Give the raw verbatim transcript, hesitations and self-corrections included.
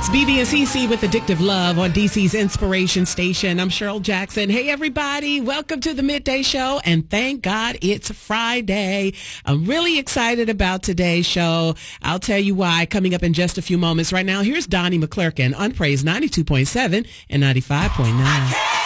B B and C C with Addictive Love on D C's Inspiration Station. I'm Cheryl Jackson. Hey, everybody. Welcome to the Midday Show. And thank God it's Friday. I'm really excited about today's show. I'll tell you why coming up in just a few moments. Right now, here's Donnie McClurkin on Praise ninety-two point seven and ninety-five point nine.